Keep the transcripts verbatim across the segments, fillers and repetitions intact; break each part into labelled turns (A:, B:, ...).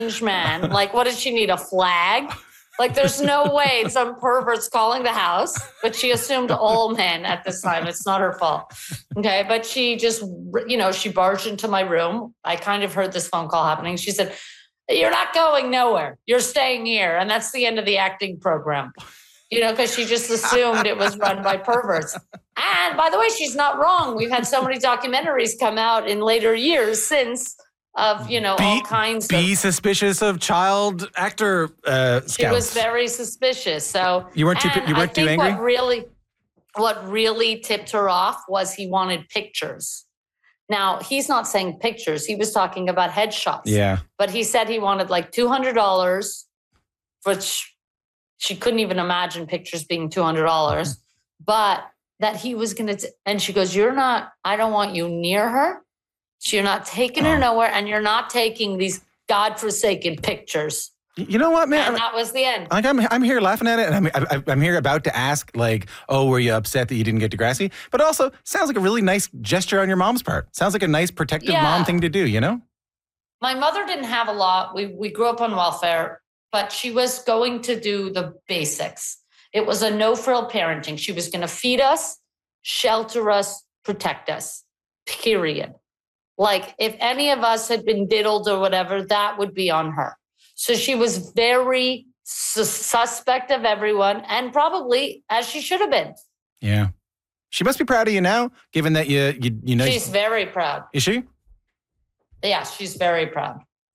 A: man. Like, what does she need? A flag? Like, there's no way some pervert's calling the house, but she assumed all men at this time. It's not her fault. Okay. But she just, you know, she barged into my room. I kind of heard this phone call happening. She said, "You're not going nowhere. You're staying here." And that's the end of the acting program, you know, because she just assumed it was run by perverts. And by the way, she's not wrong. We've had so many documentaries come out in later years since of, you know,
B: be,
A: all kinds
B: be
A: of...
B: Be suspicious of child actor uh, scouts.
A: She was very suspicious. So
B: You weren't too, you weren't too angry?
A: What really, what really tipped her off was he wanted pictures. Now, he's not saying pictures. He was talking about headshots.
B: Yeah.
A: But he said he wanted like two hundred dollars, which she couldn't even imagine pictures being two hundred dollars. But that he was going to, and she goes, "You're not, I don't want you near her. So you're not taking her nowhere, and you're not taking these godforsaken pictures."
B: You know what, man?
A: And that was the end.
B: Like I'm, I'm here laughing at it, and I'm, I'm, I'm here about to ask, like, "Oh, were you upset that you didn't get Degrassi?" But also, sounds like a really nice gesture on your mom's part. Sounds like a nice protective
A: Yeah.
B: mom thing to do. You know?
A: My mother didn't have a lot. We we grew up on welfare, but she was going to do the basics. It was a no-frill parenting. She was going to feed us, shelter us, protect us. Period. Like, if any of us had been diddled or whatever, that would be on her. So she was very su- suspect of everyone, and probably as she should have been.
B: Yeah. She must be proud of you now, given that you, you, you know.
A: She's very proud.
B: Is she?
A: Yeah, she's very proud.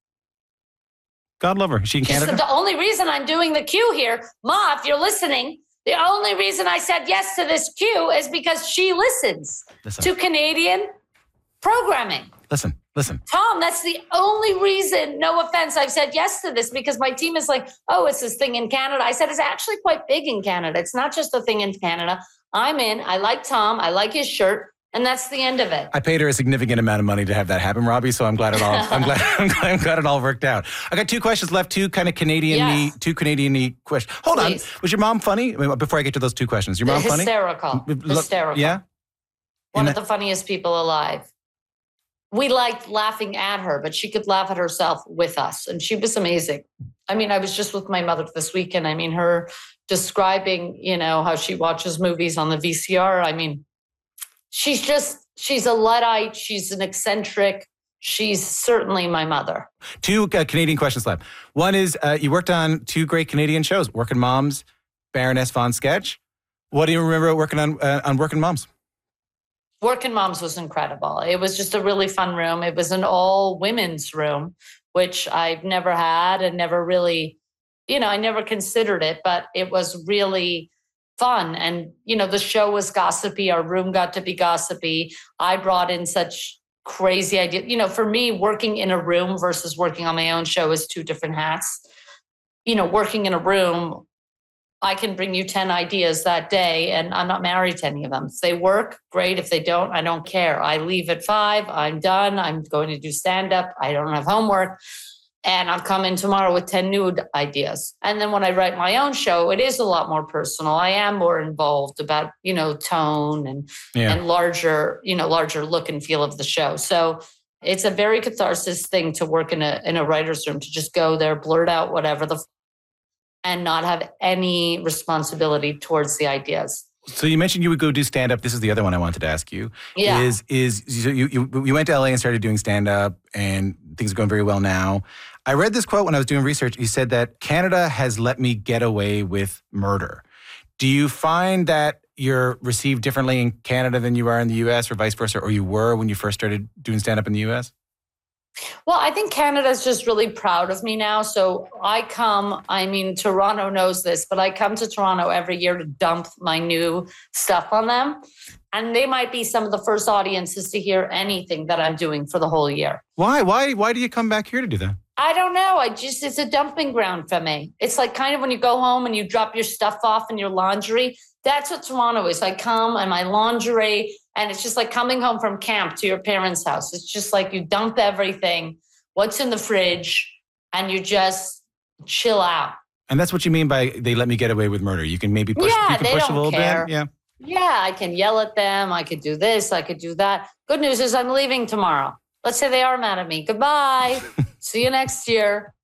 B: God love her. Is she in
A: She's
B: Canada?
A: The only reason I'm doing the Q here, Ma, if you're listening, the only reason I said yes to this Q is because she listens
B: Listen.
A: to Canadian programming.
B: Listen, listen.
A: Tom, that's the only reason, no offense, I've said yes to this, because my team is like, "Oh, it's this thing in Canada." I said, it's actually quite big in Canada. It's not just a thing in Canada. I'm in. I like Tom. I like his shirt. And that's the end of it.
B: I paid her a significant amount of money to have that happen, Robbie. So I'm glad it all. I'm glad. I'm glad, I'm glad it all worked out. I got two questions left. Two kind of Canadian-y,
A: Yes.
B: two Canadian-y questions. Hold
A: Please.
B: on. Was your mom funny? I mean, before I get to those two questions, your mom funny?
A: Hysterical. Hysterical.
B: Yeah.
A: One
B: And
A: of the funniest people alive. We liked laughing at her, but she could laugh at herself with us. And she was amazing. I mean, I was just with my mother this weekend. I mean, her describing, you know, how she watches movies on the V C R. I mean, she's just, she's a Luddite. She's an eccentric. She's certainly my mother.
B: Two uh, Canadian questions left. One is, uh, you worked on two great Canadian shows, Working Moms, Baroness Von Sketch. What do you remember working on uh, on Working Moms?
A: Working Moms was incredible. It was just a really fun room. It was an all women's room, which I've never had and never really, you know, I never considered it, but it was really fun. And, you know, the show was gossipy. Our room got to be gossipy. I brought in such crazy ideas. You know, for me, working in a room versus working on my own show is two different hats. You know, working in a room, I can bring you ten ideas that day, and I'm not married to any of them. If they work, great. If they don't, I don't care. I leave at five. I'm done. I'm going to do stand-up. I don't have homework. And I'll come in tomorrow with ten new ideas. And then when I write my own show, it is a lot more personal. I am more involved about, you know, tone and,
B: Yeah.
A: and larger, you know, larger look and feel of the show. So it's a very catharsis thing to work in a in a writer's room, to just go there, blurt out whatever the and not have any responsibility towards the ideas.
B: So you mentioned you would go do stand-up. This is the other one I wanted to ask you.
A: Yeah.
B: Is, is so you, you, you went to L A and started doing stand-up, and things are going very well now. I read this quote when I was doing research. You said that Canada has let me get away with murder. Do you find that you're received differently in Canada than you are in the U S, or vice versa, or you were when you first started doing stand-up in the U S?
A: Well, I think Canada's just really proud of me now. So I come, I mean, Toronto knows this, but I come to Toronto every year to dump my new stuff on them. And they might be some of the first audiences to hear anything that I'm doing for the whole year.
B: Why? Why? Why do you come back here to do that?
A: I don't know. I just, it's a dumping ground for me. It's like kind of when you go home and you drop your stuff off in your laundry. That's what Toronto is. I come and my lingerie, and it's just like coming home from camp to your parents' house. It's just like you dump everything, what's in the fridge, and you just chill out.
B: And that's what you mean by they let me get away with murder. You can maybe push,
A: Yeah,
B: you can
A: they
B: push
A: don't
B: a little
A: care.
B: bit. Yeah.
A: Yeah, I can yell at them. I could do this. I could do that. Good news is I'm leaving tomorrow. Let's say they are mad at me. Goodbye. See you next year.